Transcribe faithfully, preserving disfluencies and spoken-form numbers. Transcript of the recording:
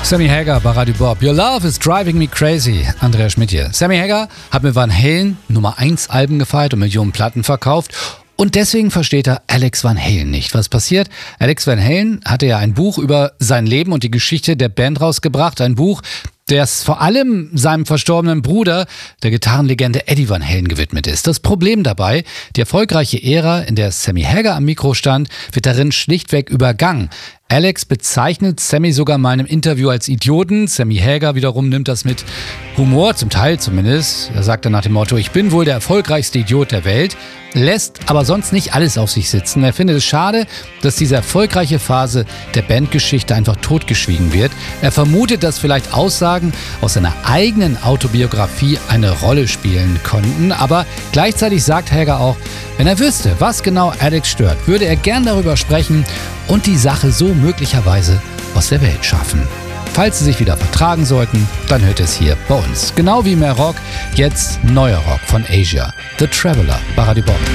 Sammy Hagar bei Radio Bob. Your love is driving me crazy. Andreas Schmidt hier. Sammy Hagar hat mit Van Halen Nummer eins Alben gefeiert und Millionen Platten verkauft. Und deswegen versteht er Alex Van Halen nicht. Was passiert? Alex Van Halen hatte ja ein Buch über sein Leben und die Geschichte der Band rausgebracht. Ein Buch, das vor allem seinem verstorbenen Bruder, der Gitarrenlegende Eddie Van Halen, gewidmet ist. Das Problem dabei, die erfolgreiche Ära, in der Sammy Hagar am Mikro stand, wird darin schlichtweg übergangen. Alex bezeichnet Sammy sogar mal in einem Interview als Idioten. Sammy Hagar wiederum nimmt das mit Humor, zum Teil zumindest. Er sagt dann nach dem Motto, ich bin wohl der erfolgreichste Idiot der Welt, lässt aber sonst nicht alles auf sich sitzen. Er findet es schade, dass diese erfolgreiche Phase der Bandgeschichte einfach totgeschwiegen wird. Er vermutet, dass vielleicht Aussagen aus seiner eigenen Autobiografie eine Rolle spielen konnten. Aber gleichzeitig sagt Hagar auch, wenn er wüsste, was genau Alex stört, würde er gern darüber sprechen und die Sache so möglicherweise aus der Welt schaffen. Falls sie sich wieder vertragen sollten, dann hört es hier bei uns. Genau wie mehr Rock, jetzt neuer Rock von Asia. The Traveler bei Radio Bob.